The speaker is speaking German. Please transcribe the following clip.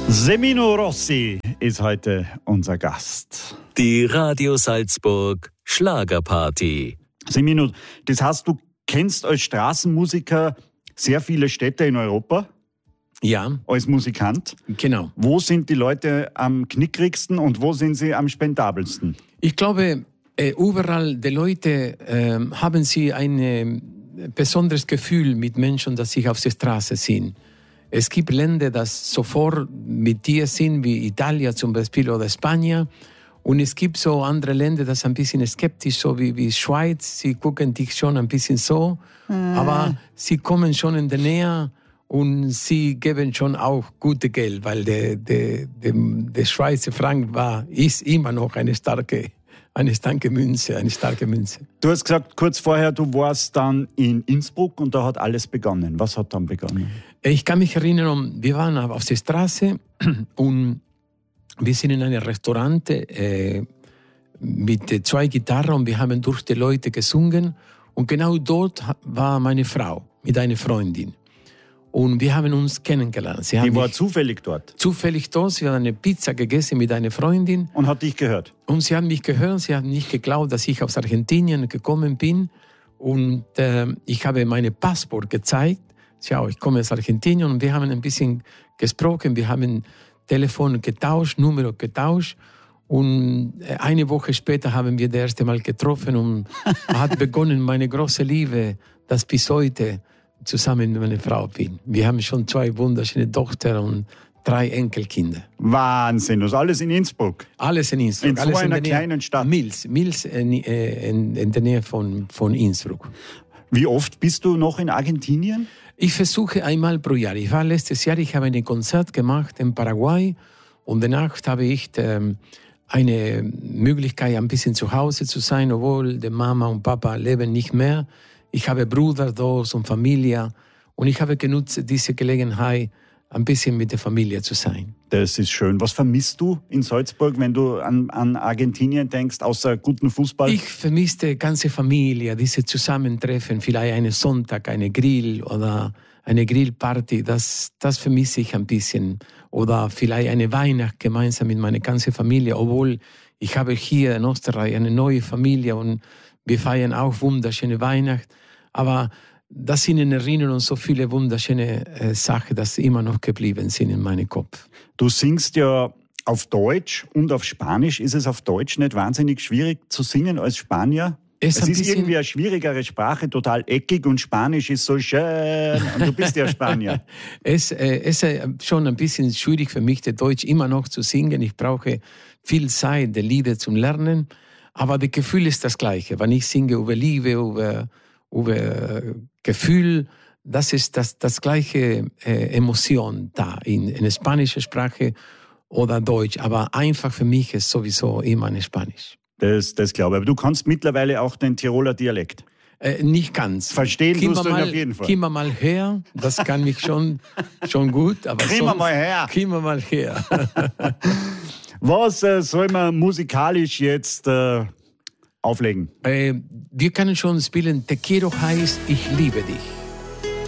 Semino Rossi ist heute unser Gast. Die Radio Salzburg Schlagerparty. Semino, das heißt, du kennst als Straßenmusiker sehr viele Städte in Europa? Ja. Als Musikant? Genau. Wo sind die Leute am knickrigsten und wo sind sie am spendabelsten? Ich glaube, überall die Leute haben sie ein besonderes Gefühl mit Menschen, die sich auf der Straße sind. Es gibt Länder, die sofort mit dir sind, wie Italien zum Beispiel oder Spanien. Und es gibt so andere Länder, die sind ein bisschen skeptisch, so wie Schweiz. Sie gucken dich schon ein bisschen so, aber sie kommen schon in der Nähe und sie geben schon auch gute Geld, weil der Schweizer Frank ist immer noch eine starke Münze. Du hast gesagt, kurz vorher, du warst dann in Innsbruck und da hat alles begonnen. Was hat dann begonnen? Ich kann mich erinnern, wir waren auf der Straße und wir sind in einem Restaurant mit 2 Gitarren und wir haben durch die Leute gesungen. Und genau dort war meine Frau mit einer Freundin. Und wir haben uns kennengelernt. Die war zufällig dort? Zufällig dort. Sie hat eine Pizza gegessen mit einer Freundin. Und hat dich gehört? Und sie hat mich gehört. Sie hat nicht geglaubt, dass ich aus Argentinien gekommen bin. Und ich habe mein Passport gezeigt. Schau, ich komme aus Argentinien. Und wir haben ein bisschen gesprochen. Wir haben Telefon getauscht, Nummer getauscht. Und eine Woche später haben wir das erste Mal getroffen. Und hat begonnen meine große Liebe, das bis heute zusammen mit meiner Frau bin. Wir haben schon 2 wunderschöne Tochter und 3 Enkelkinder. Wahnsinn, das ist alles in Innsbruck? Alles in Innsbruck. In so einer kleinen Stadt? Mils in der Nähe von Innsbruck. Wie oft bist du noch in Argentinien? Ich versuche einmal pro Jahr. Ich war letztes Jahr, ich habe ein Konzert gemacht in Paraguay und danach habe ich eine Möglichkeit, ein bisschen zu Hause zu sein, obwohl die Mama und Papa leben nicht mehr. Ich habe Brüder dort und Familie und ich habe genutzt diese Gelegenheit, ein bisschen mit der Familie zu sein. Das ist schön. Was vermisst du in Salzburg, wenn du an Argentinien denkst, außer guten Fußball? Ich vermisse die ganze Familie, diese Zusammentreffen, vielleicht einen Sonntag, eine Grill oder eine Grillparty, das vermisse ich ein bisschen. Oder vielleicht eine Weihnacht gemeinsam mit meiner ganzen Familie, obwohl ich habe hier in Österreich eine neue Familie und wir feiern auch wunderschöne Weihnacht, aber das sind in Erinnerung so viele wunderschöne Sachen, die immer noch geblieben sind in meinem Kopf. Du singst ja auf Deutsch und auf Spanisch. Ist es auf Deutsch nicht wahnsinnig schwierig zu singen als Spanier? Es ist irgendwie eine schwierigere Sprache, total eckig und Spanisch ist so schön und du bist ja Spanier. Es ist schon ein bisschen schwierig für mich, Deutsch immer noch zu singen. Ich brauche viel Zeit, die Lieder zu lernen. Aber das Gefühl ist das Gleiche. Wenn ich singe über Liebe, über Gefühl, das ist das gleiche Emotion da in spanischer Sprache oder Deutsch. Aber einfach für mich ist sowieso immer ein Spanisch. Das glaube ich. Aber du kannst mittlerweile auch den Tiroler Dialekt. Nicht ganz. Verstehen tust du ihn auf jeden Fall. Komm mal her, das kann mich schon gut. Aber komm mal her. Komm mal her. Was soll man musikalisch jetzt auflegen? Wir können schon spielen, Te quiero heißt, ich liebe dich.